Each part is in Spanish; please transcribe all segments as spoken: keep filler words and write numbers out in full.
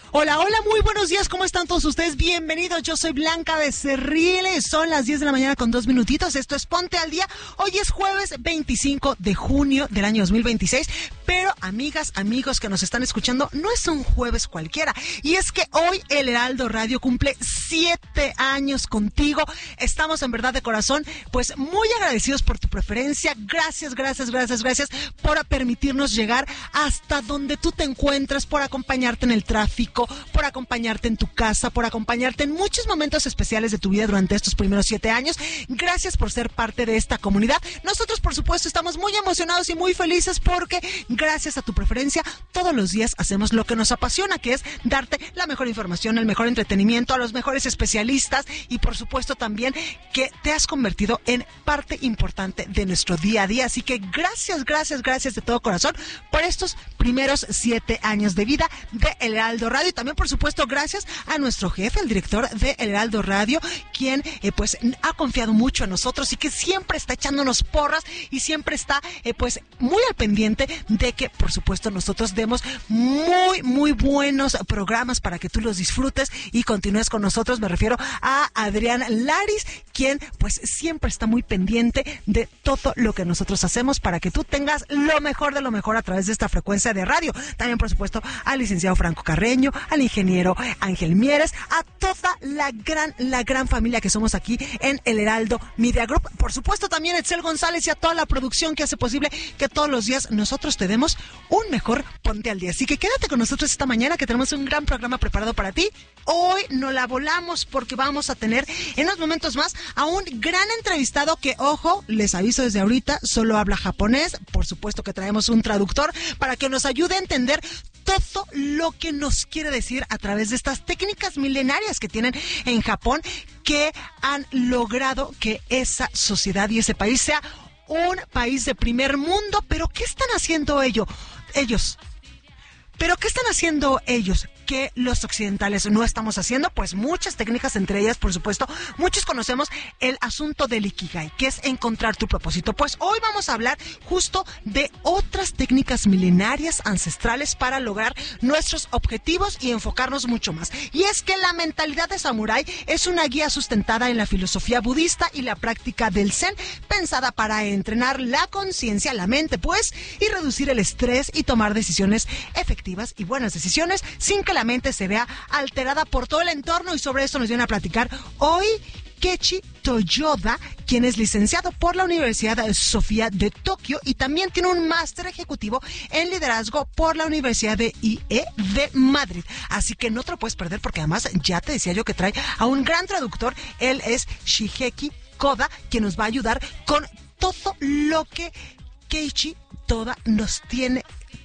Hola, hola, muy buenos días, ¿cómo están todos ustedes? Bienvenidos, yo soy Blanca Becerril, son las diez de la mañana con dos minutitos, esto es Ponte al Día, hoy es jueves veinticinco de junio del año dos mil veintiséis, pero amigas, amigos que nos están escuchando, no es un jueves cualquiera, y es que hoy el Heraldo Radio cumple siete años contigo, estamos en verdad de corazón, pues muy agradecidos por tu preferencia, gracias, gracias, gracias, gracias por permitirnos llegar hasta donde tú te encuentras, por acompañarte en el tráfico, por acompañarte en tu casa, por acompañarte en muchos momentos especiales de tu vida durante estos primeros siete años. Gracias por ser parte de esta comunidad. Nosotros, por supuesto, estamos muy emocionados y muy felices porque gracias a tu preferencia, todos los días hacemos lo que nos apasiona, que es darte la mejor información, el mejor entretenimiento, a los mejores especialistas y, por supuesto, también que te has convertido en parte importante de nuestro día a día. Así que gracias, gracias, gracias de todo corazón por estos primeros siete años de vida de El Heraldo Radio. Y también, por supuesto, gracias a nuestro jefe, el director de El Heraldo Radio, quien eh, pues ha confiado mucho en nosotros y que siempre está echándonos porras y siempre está eh, pues muy al pendiente de que, por supuesto, nosotros demos muy, muy buenos programas para que tú los disfrutes y continúes con nosotros. Me refiero a Adrián Laris, quien pues siempre está muy pendiente de todo lo que nosotros hacemos para que tú tengas lo mejor de lo mejor a través de esta frecuencia de radio. También, por supuesto, al licenciado Franco Carreño, al ingeniero Ángel Mieres, a toda la gran, la gran familia que somos aquí en El Heraldo Media Group. Por supuesto, también a Etzel González y a toda la producción que hace posible que todos los días nosotros te demos un mejor Ponte al Día. Así que quédate con nosotros esta mañana que tenemos un gran programa preparado para ti. Hoy no la volamos porque vamos a tener en unos momentos más a un gran entrevistado que, ojo, les aviso desde ahorita, solo habla japonés. Por supuesto que traemos un traductor para que nos ayude a entender todo lo que nos quiere decir a través de estas técnicas milenarias que tienen en Japón, que han logrado que esa sociedad y ese país sea un país de primer mundo. Pero ¿qué están haciendo ello? ellos? ¿Pero qué están haciendo ellos? Que los occidentales no estamos haciendo, pues muchas técnicas, entre ellas, por supuesto, muchos conocemos el asunto del Ikigai, que es encontrar tu propósito. Pues hoy vamos a hablar justo de otras técnicas milenarias, ancestrales, para lograr nuestros objetivos y enfocarnos mucho más. Y es que la mentalidad de samurái es una guía sustentada en la filosofía budista y la práctica del Zen, pensada para entrenar la conciencia, la mente, pues, y reducir el estrés y tomar decisiones efectivas y buenas decisiones sin que la mente se vea alterada por todo el entorno. Y sobre esto nos viene a platicar hoy Keiichi Toyoda, quien es licenciado por la Universidad Sofía de Tokio y también tiene un máster ejecutivo en liderazgo por la Universidad de I E de Madrid. Así que no te lo puedes perder porque además ya te decía yo que trae a un gran traductor. Él es Shigeki Koda, quien nos va a ayudar con todo lo que Keiichi Toyoda nos tiene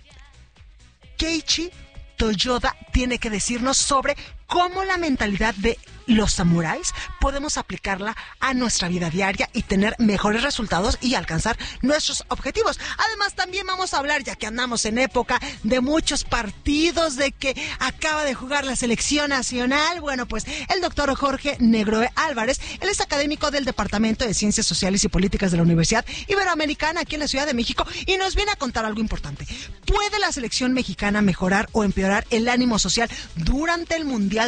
Keiichi Toyoda tiene que decirnos sobre cómo la mentalidad de los samuráis podemos aplicarla a nuestra vida diaria y tener mejores resultados y alcanzar nuestros objetivos. Además, también vamos a hablar, ya que andamos en época de muchos partidos, de que acaba de jugar la selección nacional. Bueno, pues el doctor Jorge Negroe Álvarez, él es académico del Departamento de Ciencias Sociales y Políticas de la Universidad Iberoamericana aquí en la Ciudad de México y nos viene a contar algo importante. ¿Puede la selección mexicana mejorar o empeorar el ánimo social durante el Mundial